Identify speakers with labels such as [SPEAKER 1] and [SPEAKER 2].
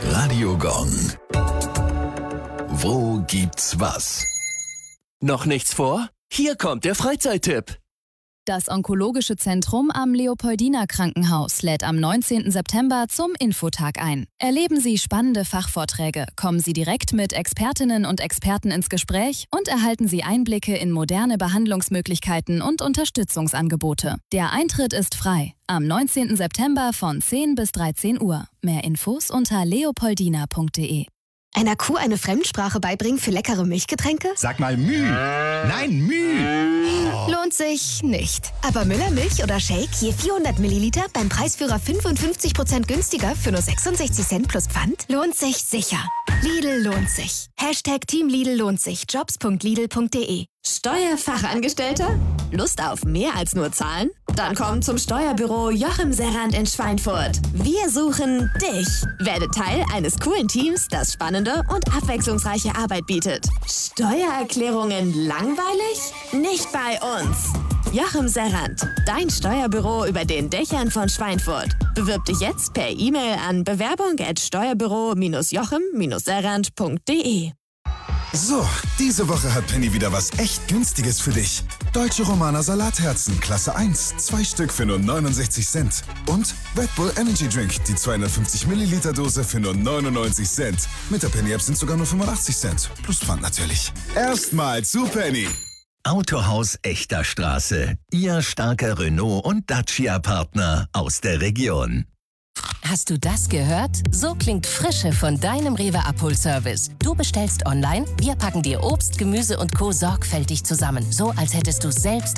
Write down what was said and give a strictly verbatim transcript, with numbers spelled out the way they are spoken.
[SPEAKER 1] Radio Gong. Wo gibt's was?
[SPEAKER 2] Noch nichts vor? Hier kommt der Freizeittipp.
[SPEAKER 3] Das Onkologische Zentrum am Leopoldiner Krankenhaus lädt am neunzehnten September zum Infotag ein. Erleben Sie spannende Fachvorträge, kommen Sie direkt mit Expertinnen und Experten ins Gespräch und erhalten Sie Einblicke in moderne Behandlungsmöglichkeiten und Unterstützungsangebote. Der Eintritt ist frei. Am neunzehnten September von zehn bis dreizehn Uhr. Mehr Infos unter leopoldina punkt de.
[SPEAKER 4] Einer Kuh eine Fremdsprache beibringen für leckere Milchgetränke?
[SPEAKER 5] Sag mal Müh. Nein, Müh.
[SPEAKER 4] Oh. Lohnt sich nicht. Aber Müller Milch oder Shake je vierhundert Milliliter beim Preisführer fünfundfünfzig Prozent günstiger für nur sechsundsechzig Cent plus Pfand? Lohnt sich sicher. Lidl lohnt sich. Hashtag Team Lidl lohnt sich. jobs punkt lidl punkt de.
[SPEAKER 6] Steuerfachangestellter? Lust auf mehr als nur Zahlen? Dann komm zum Steuerbüro Jochen Serrand in Schweinfurt. Wir suchen dich. Werde Teil eines coolen Teams, das spannende und abwechslungsreiche Arbeit bietet. Steuererklärungen langweilig? Nicht bei uns. Jochen Serrand, dein Steuerbüro über den Dächern von Schweinfurt. Bewirb dich jetzt per E-Mail an bewerbung at steuerbüro jochen serrand punkt de.
[SPEAKER 5] So, diese Woche hat Penny wieder was echt Günstiges für dich. Deutsche Romaner Salatherzen, Klasse eins, zwei Stück für nur neunundsechzig Cent. Und Red Bull Energy Drink, die zweihundertfünfzig Milliliter Dose für nur neunundneunzig Cent. Mit der Penny-App sind sogar nur fünfundachtzig Cent. Plus Pfand natürlich. Erstmal zu Penny.
[SPEAKER 1] Autohaus Echter Straße. Ihr starker Renault- und Dacia-Partner aus der Region.
[SPEAKER 7] Hast du das gehört? So klingt Frische von deinem Rewe Abholservice. Du bestellst online, wir packen dir Obst, Gemüse und Co. sorgfältig zusammen, so als hättest du selbst